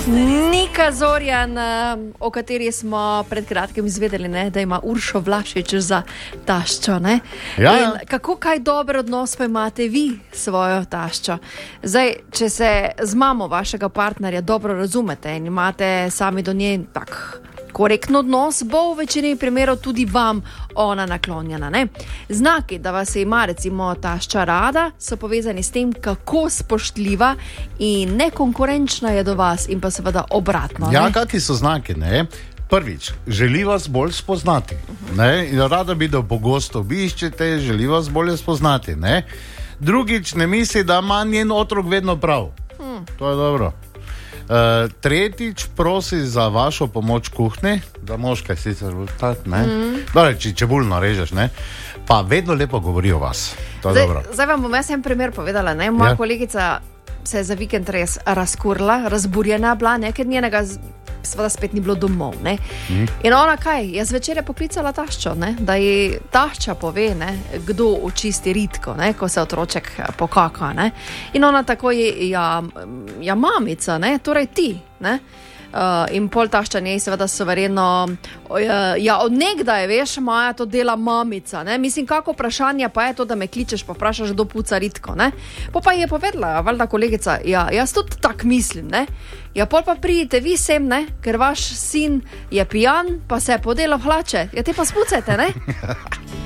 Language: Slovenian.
Nika Zorjan, o kateri smo pred kratkim izvedeli, ne, da ima Uršo Vlašič za taščo. Ne? Ja. Kako kaj dober odnos pa imate vi s svojo taščo? Zdaj, če se z mamo vašega partnerja dobro razumete in imate sami do nje tak korektno odnos, bo v večini primerov tudi vam ona naklonjena. Ne? Znaki, da vas ima recimo tašča rada, so povezani s tem, kako spoštljiva in nekonkurenčna je do vas in pa seveda obratno. Ja, ne? kakšni so znaki, ne? Prvič, želi vas bolj spoznati. Ne? In rada bi, da pogosto obiščete, želi vas bolje spoznati. Ne? Drugič, ne misli, da ima njen otrok vedno prav. To je dobro. Tretjič, prosi za vašo pomoč kuhni, za moške sicer tak, ne? Dole, če čebulno režeš, ne? Pa vedno lepo govori o vas. To je dobro. Zdaj vam bom jaz en primer povedala. Ne? Moja kolegica se je za vikend res razkurla, razburjena bila, ne? Ker njenega seveda spet ni bilo domov. Ne? In ona kaj? Jaz večer je poklicala taščo, ne? Da ji tašča pove, ne? Kdo očisti ritko, ne? Ko se otroček pokaka. Ne? In ona tako je, ja mamica, ne? Torej ti. Ne? In pol tašča njej seveda suvereno, ja od nekdaj, veš, Maja, to dela mamica, ne? Mislim, kako vprašanje pa je to, da me kličeš pa vprašaš, kdo puca ritko, ne? Pa je povedala, valjda kolegica, ja, jaz tudi tak mislim, ne? Ja, pol pa pridite vi sem, ne? Ker vaš sin je pijan, pa se je podelal hlače, ja te pa spucajte, ne?